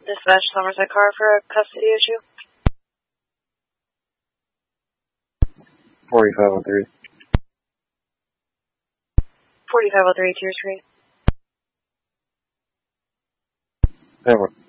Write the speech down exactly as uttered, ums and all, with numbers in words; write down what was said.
Dispatch Somerset car for a custody issue. forty-five oh three. forty-five oh three, Tier Street. Over.